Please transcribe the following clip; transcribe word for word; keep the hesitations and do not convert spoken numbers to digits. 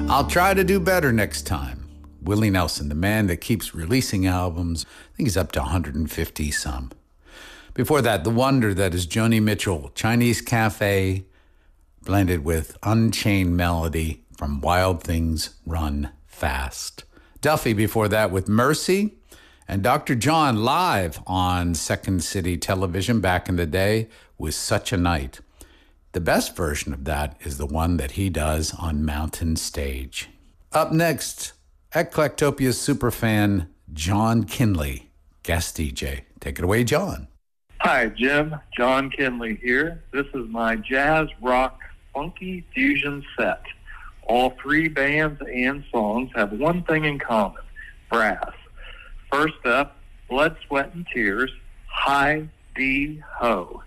I'll try to do better next time. Willie Nelson, the man that keeps releasing albums. I think he's up to one hundred fifty some. Before that, the wonder that is Joni Mitchell, Chinese Cafe, blended with Unchained Melody from Wild Things Run Fast. Duffy before that with Mercy, and Doctor John live on Second City Television back in the day with Such a Night. The best version of that is the one that he does on Mountain Stage. Up next, Eclectopia's superfan John Kinley, guest D J. Take it away, John. Hi, Jim. John Kinley here. This is my jazz, rock, funky fusion set. All three bands and songs have one thing in common: brass. First up, Blood, Sweat, and Tears, Hi, Dee, Ho.